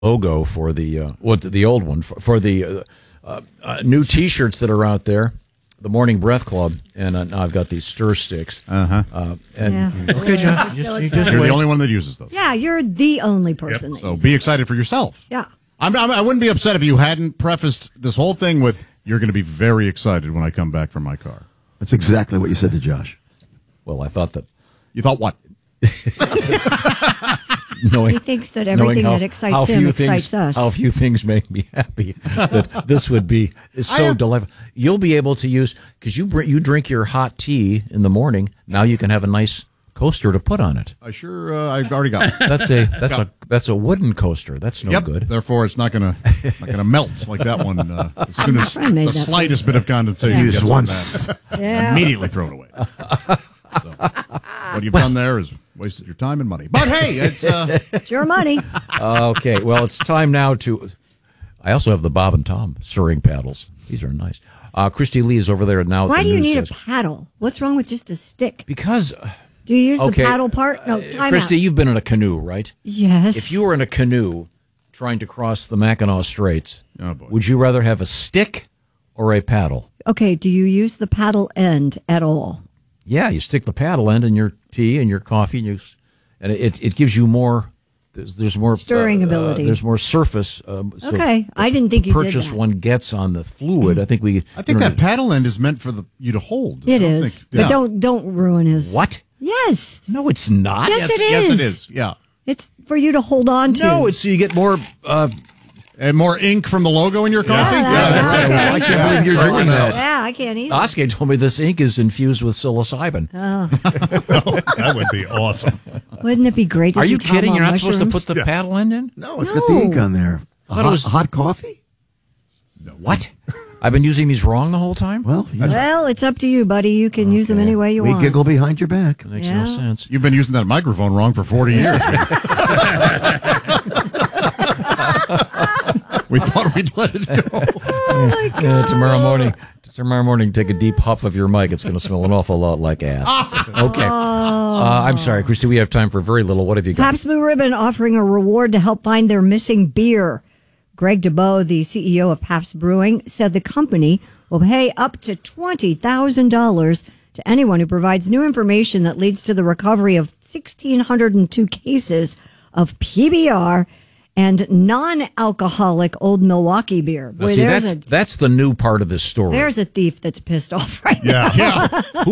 logo for the old one for the new T-shirts that are out there. The Morning Breath Club, and now I've got these stir sticks. Okay, John, you're the only one that uses those. Yeah, you're the only person. So be excited for yourself. Yeah, I wouldn't be upset if you hadn't prefaced this whole thing with "You're going to be very excited when I come back from my car." That's exactly what you said to Josh. Well, I thought that. You thought what? He thinks that everything that excites him excites us. How few things make me happy that this would be so delightful. You'll be able to use, because you drink your hot tea in the morning. Now you can have a nice coaster to put on it. I've already got it. That's a wooden coaster. That's no good. Therefore, it's not gonna melt like that one. As soon as the slightest bit of condensation gets once, immediately throw it away. So, what you've done there is wasted your time and money. But hey, it's your money. Okay, well, it's time now to. I also have the Bob and Tom stirring paddles. These are nice. Christy Lee is over there now. Why do you need a paddle? What's wrong with just a stick? Because. Do you use the paddle part? No, time Christy, out. You've been in a canoe, right? Yes. If you were in a canoe trying to cross the Mackinac Straits, would you rather have a stick or a paddle? Okay, do you use the paddle end at all? Yeah, you stick the paddle end in your tea and your coffee, and it gives you more. There's more stirring ability. There's more surface. Okay, I didn't think you did that. Purchase one gets on the fluid. I think that paddle end is meant for you to hold. It is, but don't ruin his. What? Yes. No, it's not. Yes, it is. Yes, it is. Yeah. It's for you to hold on to. No, it's so you get more. And more ink from the logo in your coffee? I can't believe you're doing that. Yeah, I can't either. Oskar told me this ink is infused with psilocybin. Oh. That would be awesome. Wouldn't it be great to Are see you Tom kidding? on You're not mushrooms? supposed to put the paddle end in? No, it's got the ink on there. Hot coffee? What? I've been using these wrong the whole time? Well, it's up to you, buddy. You can use them any way you want. We giggle behind your back. It makes no sense. You've been using that microphone wrong for 40 years. We thought we'd let it go. Oh, my God. Tomorrow morning, take a deep huff of your mic. It's going to smell an awful lot like ass. Okay. I'm sorry, Christy. We have time for very little. What have you got? Pabst Blue Ribbon offering a reward to help find their missing beer. Greg DeBoe, the CEO of Pabst Brewing, said the company will pay up to $20,000 to anyone who provides new information that leads to the recovery of 1,602 cases of PBR and non-alcoholic Old Milwaukee beer. Boy, that's the new part of this story. There's a thief that's pissed off right now.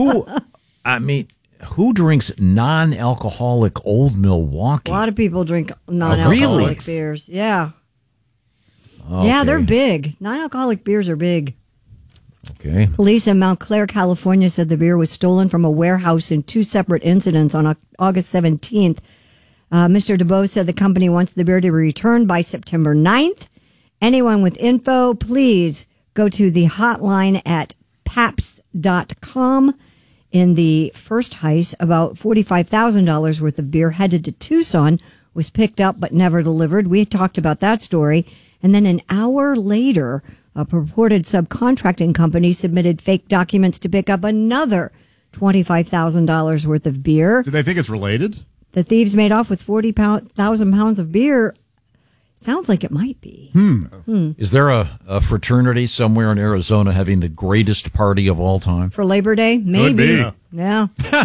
Who drinks non-alcoholic Old Milwaukee? A lot of people drink non-alcoholic beers. Yeah. Okay. Yeah, they're big. Non-alcoholic beers are big. Okay. Police in Montclair, California said the beer was stolen from a warehouse in 2 separate incidents on August 17th. Mr. DeBoe said the company wants the beer to be returned by September 9th. Anyone with info, please go to the hotline at paps.com. In the first heist, about $45,000 worth of beer headed to Tucson was picked up but never delivered. We talked about that story. And then an hour later, a purported subcontracting company submitted fake documents to pick up another $25,000 worth of beer. Do they think it's related? The thieves made off with 40,000 pounds of beer. Sounds like it might be. Is there a fraternity somewhere in Arizona having the greatest party of all time? For Labor Day? Maybe. Could be. Yeah.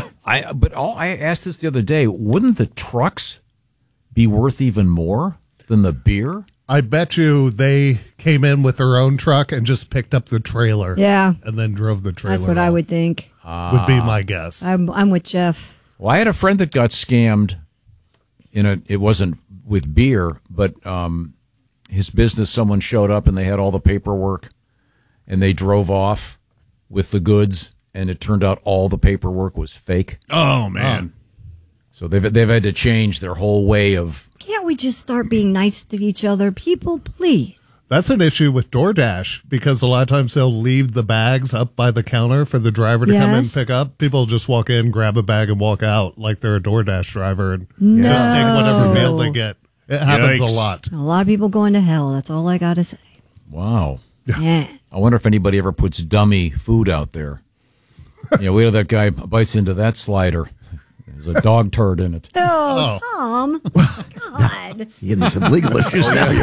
I asked this the other day. Wouldn't the trucks be worth even more than the beer? I bet you they came in with their own truck and just picked up the trailer. Yeah. And then drove the trailer. That's what I would think. Would be my guess. I'm with Jeff. Well, I had a friend that got scammed it wasn't with beer, but his business, someone showed up and they had all the paperwork and they drove off with the goods and it turned out all the paperwork was fake. Oh, man. So they've had to change their whole way of... Can't we just start being nice to each other? People, please. That's an issue with DoorDash because a lot of times they'll leave the bags up by the counter for the driver to come in and pick up. People just walk in, grab a bag, and walk out like they're a DoorDash driver and just take whatever mail they get. It happens a lot. A lot of people going to hell. That's all I got to say. Wow. Yeah. I wonder if anybody ever puts dummy food out there. Wait till that guy bites into that slider. There's a dog turd in it. Oh, Tom. God. You give me some legal issues now.